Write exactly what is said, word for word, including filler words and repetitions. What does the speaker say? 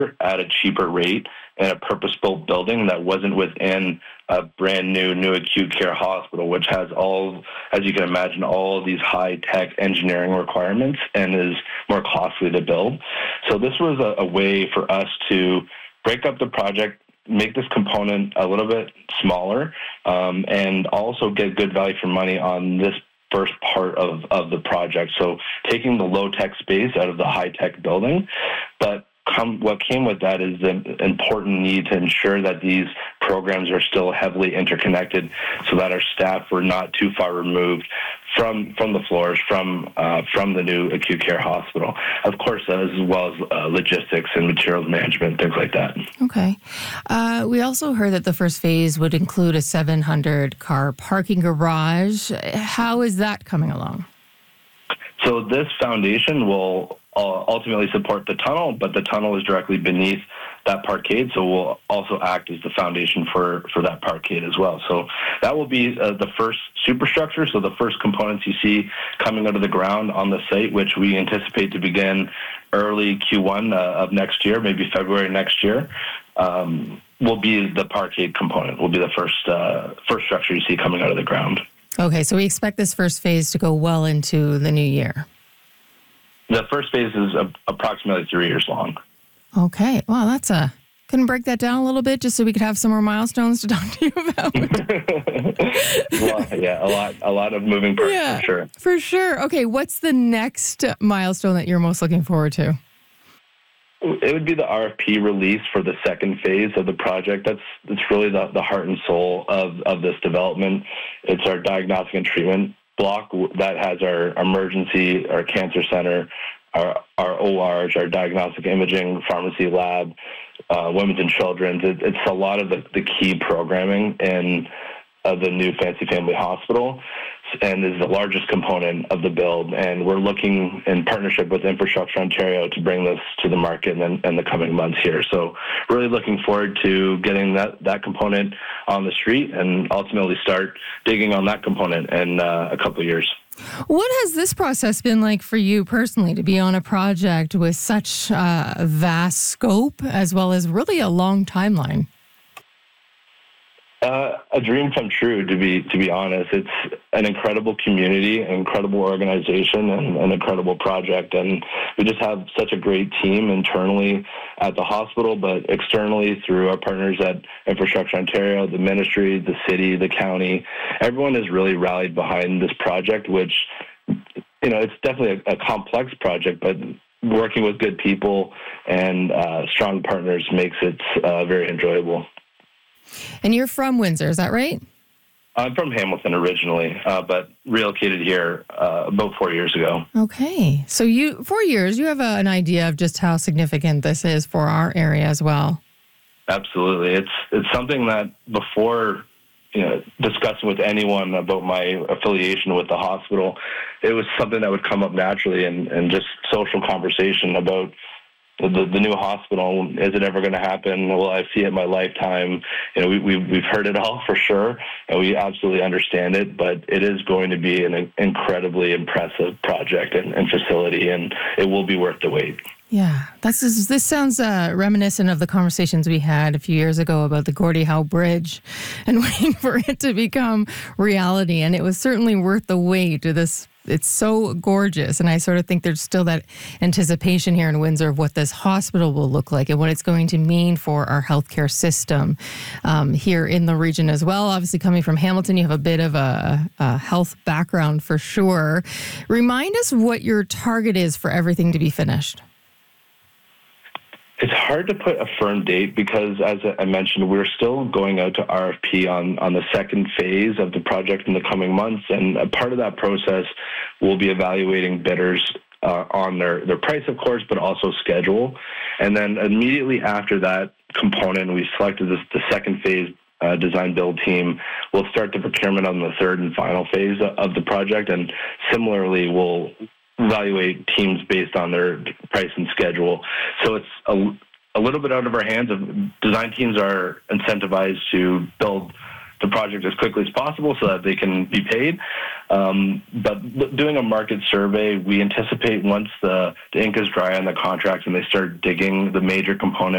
at a cheaper rate in a purpose-built building that wasn't within a brand new, new acute care hospital, which has all, as you can imagine, all of these high-tech engineering requirements and is more costly to build. So this was a, a way for us to break up the project, make this component a little bit smaller, um, and also get good value for money on this first part of, of the project. So taking the low-tech space out of the high-tech building, but Come, what came with that is the important need to ensure that these programs are still heavily interconnected so that our staff were not too far removed from from the floors, from uh, from the new acute care hospital. Of course, as well as uh, logistics and materials management, things like that. Okay. Uh, we also heard that the first phase would include a seven hundred car parking garage. How is that coming along? So this foundation will uh, ultimately support the tunnel, but the tunnel is directly beneath that parkade, so will also act as the foundation for, for that parkade as well. So that will be uh, the first superstructure, so the first components you see coming out of the ground on the site, which we anticipate to begin early Q one uh, of next year, maybe February next year, um, will be the parkade component, will be the first uh, first structure you see coming out of the ground. Okay, so we expect this first phase to go well into the new year. The first phase is a, approximately three years long. Okay, well, that's a... Couldn't break that down a little bit just so we could have some more milestones to talk to you about? Well, yeah, a lot, a lot of moving parts, yeah, for sure. For sure. Okay, what's the next milestone that you're most looking forward to? It would be the R F P release for the second phase of the project. That's that's really the, the heart and soul of, of this development. It's our diagnostic and treatment block that has our emergency, our cancer center, our our O Rs, our diagnostic imaging, pharmacy lab, uh, women's and children's. It, it's a lot of the, the key programming in uh, the new Fancy Family Hospital, and is the largest component of the build. And we're looking in partnership with Infrastructure Ontario to bring this to the market in, in the coming months here. So really looking forward to getting that, that component on the street and ultimately start digging on that component in uh, a couple of years. What has this process been like for you personally to be on a project with such uh, a vast scope as well as really a long timeline? Uh, a dream come true, to be to be honest. It's an incredible community, an incredible organization, and an incredible project. And we just have such a great team internally at the hospital, but externally through our partners at Infrastructure Ontario, the ministry, the city, the county. Everyone has really rallied behind this project, which, you know, it's definitely a, a complex project, but working with good people and uh, strong partners makes it uh, very enjoyable. And you're from Windsor, is that right? I'm from Hamilton originally, uh, but relocated here uh, about four years ago. Okay. So you, four years, you have a, an idea of just how significant this is for our area as well. Absolutely. It's it's something that before, you know, discussing with anyone about my affiliation with the hospital, it was something that would come up naturally and, and just social conversation about The, the new hospital. Is it ever going to happen? Will I see it in my lifetime? You know, we, we, we've heard it all for sure, and we absolutely understand it, but it is going to be an incredibly impressive project and, and facility, and it will be worth the wait. Yeah, that's, this sounds uh, reminiscent of the conversations we had a few years ago about the Gordie Howe Bridge and waiting for it to become reality, and it was certainly worth the wait. This It's so gorgeous, and I sort of think there's still that anticipation here in Windsor of what this hospital will look like and what it's going to mean for our healthcare system um, here in the region as well. Obviously, coming from Hamilton, you have a bit of a, a health background for sure. Remind us what your target is for everything to be finished. It's hard to put a firm date because, as I mentioned, we're still going out to R F P on, on the second phase of the project in the coming months. And a part of that process will be evaluating bidders uh, on their, their price, of course, but also schedule. And then immediately after that component, we selected this, the second phase uh, design build team. We'll start the procurement on the third and final phase of the project. And similarly, we'll evaluate teams based on their price and schedule. So it's a, a little bit out of our hands. Design teams are incentivized to build the project as quickly as possible so that they can be paid. Um, but doing a market survey, we anticipate once the, the ink is dry on the contract and they start digging the major components